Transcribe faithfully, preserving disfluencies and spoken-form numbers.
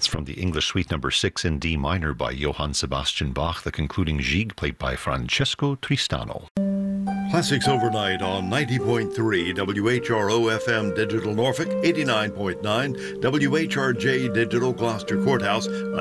It's from the English Suite Number six in D minor by Johann Sebastian Bach, the concluding Gigue played by Francesco Tristano. Classics Overnight on ninety point three W H R O F M Digital Norfolk, eighty-nine point nine W H R J Digital Gloucester Courthouse,